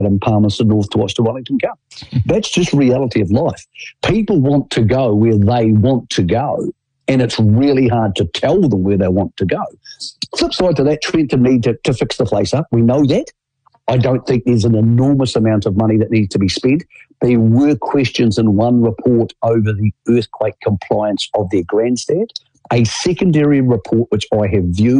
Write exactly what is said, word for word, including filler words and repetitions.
in Palmerston North to watch the Wellington Cup. That's just reality of life. People want to go where they want to go, and it's really hard to tell them where they want to go. Flip side to that, Trenton need to, to fix the place up. We know that. I don't think there's an enormous amount of money that needs to be spent. There were questions in one report over the earthquake compliance of their grandstand. A secondary report, which I have viewed,